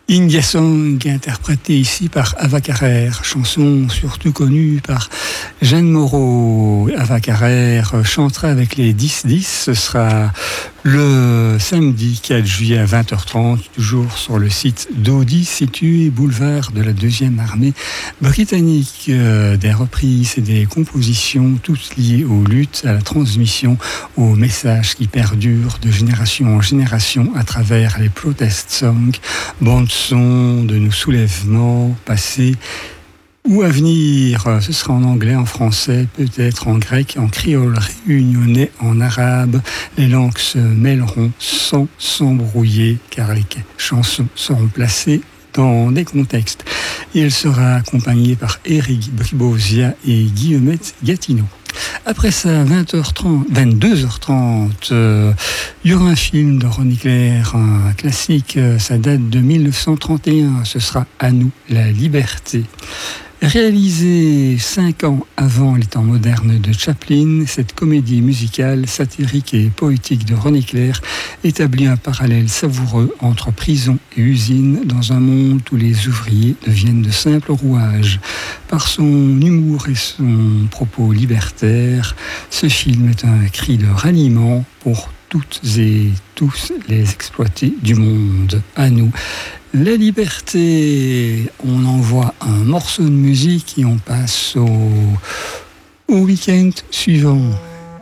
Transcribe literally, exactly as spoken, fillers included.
India Song, interprétée ici par Ava Carrer, chanson surtout connue par Jeanne Moreau. Ava Carrer chantera avec les dix dix, ce sera le samedi quatre juillet à vingt heures trente, toujours sur le site d'Audi, situé boulevard de la deuxième armée britannique. Euh, des reprises et des compositions, toutes liées aux luttes, à la transmission, aux messages qui perdurent de génération en génération à travers les protest songs, bandes son de nos soulèvements passés ou à venir. Ce sera en anglais, en français, peut-être en grec, en créole réunionnais, en arabe. Les langues se mêleront sans s'embrouiller car les chansons seront placées dans des contextes. Et elle sera accompagnée par Éric Bribosia et Guillemette Gatineau. Après ça, vingt heures trente, vingt-deux heures trente, euh, il y aura un film de René Clair, un classique, euh, ça date de mille neuf cent trente et un, ce sera À nous la liberté. Réalisé cinq ans avant les temps modernes de Chaplin, cette comédie musicale, satirique et poétique de René Clair établit un parallèle savoureux entre prison et usine dans un monde où les ouvriers deviennent de simples rouages. Par son humour et son propos libertaire, ce film est un cri de ralliement pour toutes et tous les exploités du monde. À nous la liberté. On envoie un morceau de musique et on passe au, au week-end suivant.